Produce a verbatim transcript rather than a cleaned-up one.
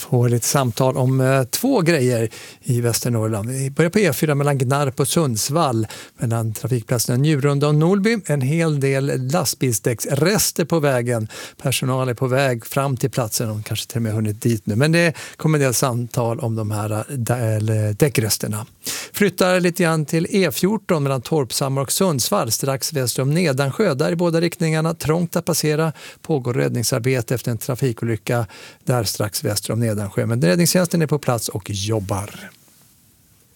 får lite samtal om eh, två grejer i Västernorrland. Vi börjar på E fyra mellan Gnarp och Sundsvall, mellan trafikplatserna Njurunda och Norrby. En hel del lastbilsdäcksrester på vägen. Personal är på väg fram till platsen och kanske till och med hunnit dit nu. Men det kommer en del samtal om de här dä- däckresterna. Flyttar lite grann till E fjorton mellan Torpshammar och Sundsvall, strax väster om Nedansjö. Där i båda riktningarna trångt att passera. Pågår räddningsarbete efter en trafikolycka där strax väster om Nedansjö. Men räddningstjänsten är på plats och jobbar.